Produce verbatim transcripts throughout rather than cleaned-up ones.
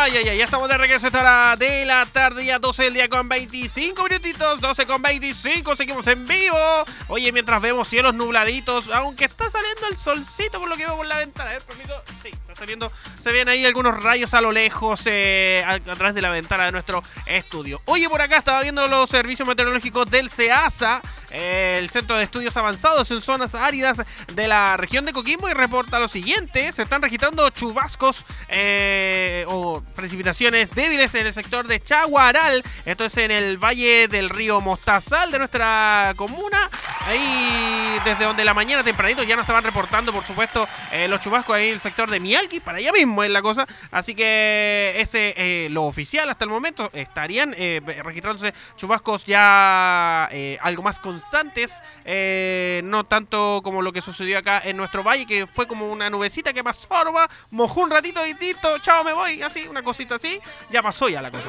Ay, ay, ay, ya estamos de regreso a esta hora de la tarde, ya doce del día con veinticinco minutitos, doce con veinticinco, seguimos en vivo. Oye, mientras vemos cielos nubladitos, aunque está saliendo el solcito por lo que veo por la ventana. A ver, permito. Sí, está saliendo, se ven ahí algunos rayos a lo lejos eh, a, a través de la ventana de nuestro estudio. Oye, por acá estaba viendo los servicios meteorológicos del CEASA, eh, el Centro de Estudios Avanzados en Zonas Áridas de la región de Coquimbo, y reporta lo siguiente: se están registrando chubascos eh, o precipitaciones débiles en el sector de Chaguaral, esto es en el valle del río Mostazal de nuestra comuna, ahí desde donde la mañana tempranito ya nos estaban reportando, por supuesto, eh, los chubascos ahí en el sector de Mialqui, para allá mismo es la cosa, así que ese, eh, lo oficial hasta el momento, estarían eh, registrándose chubascos ya eh, algo más constantes, eh, no tanto como lo que sucedió acá en nuestro valle, que fue como una nubecita que pasó, nomás, mojó un ratito y listo, chao, me voy, así, una cosita así, ya pasó ya la cosa.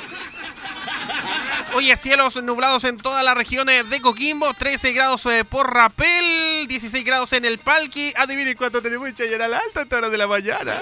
Oye, cielos nublados en todas las regiones de Coquimbo, trece grados eh, por Rapel, dieciséis grados en el Palqui. Adivinen cuánto tenemos en Chañaral Alto a esta hora de la mañana.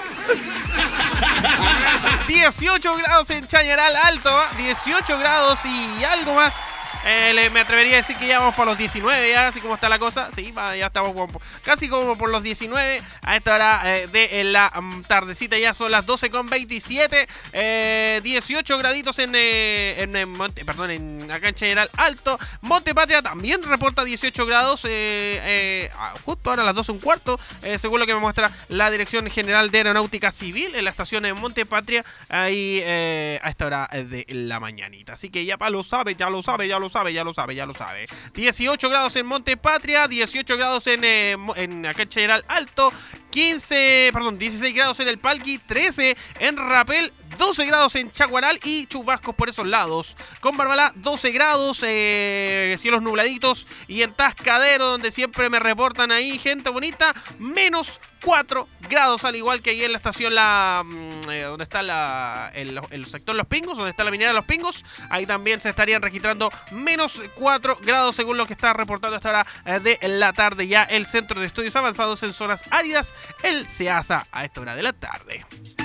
dieciocho grados en Chañaral Alto, dieciocho grados y algo más. Eh, le, me atrevería a decir que ya vamos por los diecinueve, ya, así como está la cosa. Sí, va, ya estamos como, casi como por los diecinueve a esta hora eh, de la um, tardecita. Ya son las doce con veintisiete, eh, dieciocho graditos en, eh, en, en Monte, perdón, en, acá en General Alto. Monte Patria también reporta dieciocho grados, eh, eh, justo ahora a las doce un cuarto, eh, según lo que me muestra la Dirección General de Aeronáutica Civil en la estación de Monte Patria, ahí eh, a esta hora de la mañanita. Así que ya pa, lo sabe, ya lo sabe, ya lo sabe. sabe, ya lo sabe, ya lo sabe. dieciocho grados en Monte Patria, dieciocho grados en, eh, en acá en General Alto, quince, perdón, dieciséis grados en el Palqui, trece en Rapel, doce grados en Chaguaral y chubascos por esos lados. Con Barbalá, doce grados, eh, cielos nubladitos, y en Tascadero, donde siempre me reportan ahí, gente bonita, menos cuatro grados, al igual que ahí en la estación, la eh, donde está la, el, el sector Los Pingos, donde está la minera Los Pingos, ahí también se estarían registrando menos cuatro grados, según lo que está reportando hasta ahora eh, de la tarde ya el Centro de Estudios Avanzados en Zonas Áridas, el CEASA, a esta hora de la tarde.